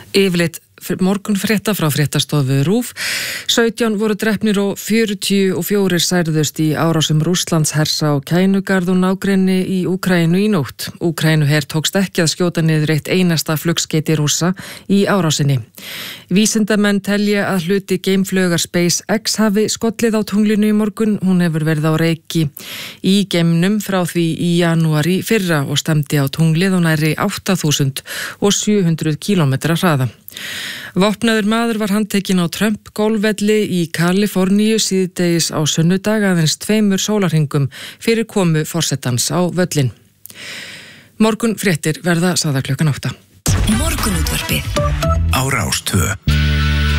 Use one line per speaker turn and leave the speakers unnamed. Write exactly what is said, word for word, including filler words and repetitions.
Yfirleitt morgunfrétta frá fréttastofu RÚV. sautján voru drepnir og fjörutíu og fjórir særðust í árásum Rússlands hers á Kænugarð og nágrenni í Úkraínu í nótt. Úkraínuher tókst ekki að skjóta niður eitt einasta flugskeyti Rússa í árásinni. Vísindamenn telja að hluti geimflaugar SpaceX hafi skollið á tunglinu í morgun. Hún hefur verið á reiki í geimnum frá því í janúar í fyrra og stefndi á tunglið og nærri átta þúsund sjö hundruð kílómetra hraða. Vopnaður maður var handtekinn á Trump golfvelli í Kaliforníu síðdegis á sunnudag aðeins tveimur sólarhringum fyrir komu forsetans á völlin. Morgun fréttir verða sagðar klukkan átta.
Morgunútvarpið á Rás tvö.